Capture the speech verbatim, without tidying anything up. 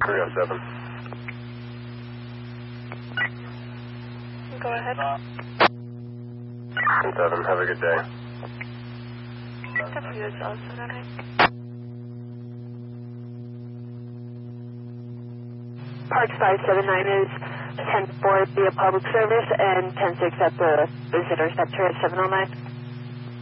three oh seven. Go ahead. ten seven, have a good day. W is also running. Parks five seven nine is ten four via public service and ten six at the visitor center at seven oh nine.